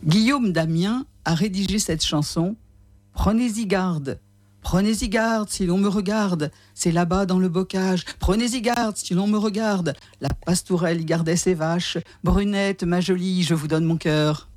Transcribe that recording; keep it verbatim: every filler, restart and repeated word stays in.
Guillaume Damien a rédigé cette chanson. Prenez-y garde, prenez-y garde si l'on me regarde, c'est là-bas dans le bocage. Prenez-y garde si l'on me regarde, la pastourelle y gardait ses vaches. Brunette, ma jolie, je vous donne mon cœur.